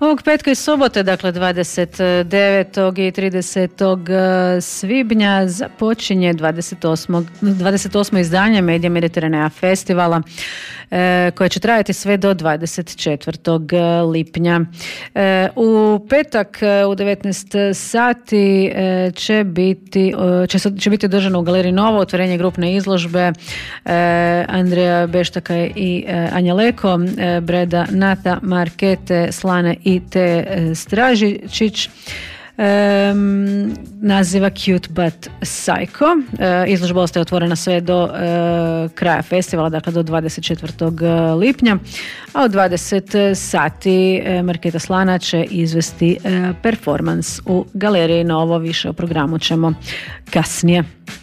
Ovog petka i subote, dakle 29. i 30. svibnja započinje 28. izdanje Media Mediteranea festivala koje će trajati sve do 24. lipnja. U petak u 19 sati će biti održano u Galeriji Novo otvorenje grupne izložbe Andreja Beštaka i Anja Leko, Breda Nata, Markete Slane i Te Stražičić, naziva Cute But Psycho. Izložba ostaje otvorena sve do kraja festivala, dakle do 24. lipnja, a od 20 sati Marketa Slana će izvesti performans u Galeriji Novo. Više o programu ćemo kasnije.